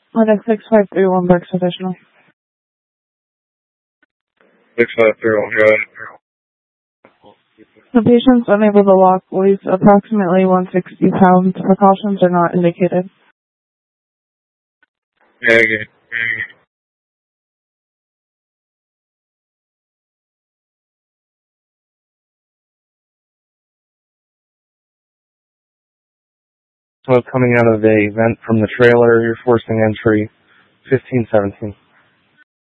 Linux 6531 Berks additional. 6531, go ahead. The patient's unable to walk, weighs approximately 160 pounds. Precautions are not indicated. Yeah, good. Smoke coming out of a vent from the trailer. You're forcing entry 1517.